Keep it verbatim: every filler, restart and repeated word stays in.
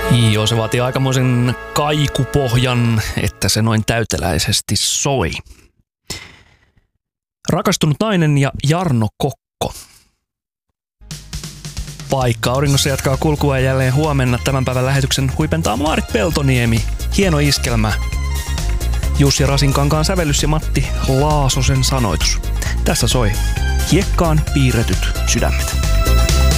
Joo, se vaatii aikamoisen kaikupohjan, että se noin täyteläisesti soi. Rakastunut nainen ja Jarno Kokko. Paikka auringossa jatkaa kulkua jälleen huomenna. Tämän päivän lähetyksen huipentaa Maarit Peltoniemi. Hieno iskelmä. Jussi Rasinkankaan sävellys ja Matti Laasosen sanoitus. Tässä soi Hiekkaan piirretyt sydämet.